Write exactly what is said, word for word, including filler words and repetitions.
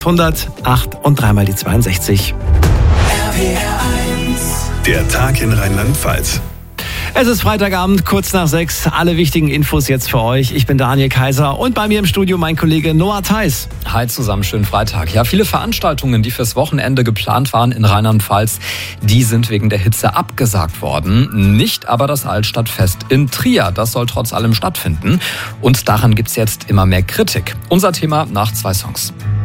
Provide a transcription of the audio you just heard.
hundertacht und dreimal die zweiundsechzig. R P R eins. Der Tag in Rheinland-Pfalz. Es ist Freitagabend, kurz nach sechs. Alle wichtigen Infos jetzt für euch. Ich bin Daniel Kaiser und bei mir im Studio mein Kollege Noah Theis. Hi zusammen, schönen Freitag. Ja, viele Veranstaltungen, die fürs Wochenende geplant waren in Rheinland-Pfalz, die sind wegen der Hitze abgesagt worden. Nicht aber das Altstadtfest in Trier. Das soll trotz allem stattfinden. Und daran gibt's jetzt immer mehr Kritik. Unser Thema nach zwei Songs.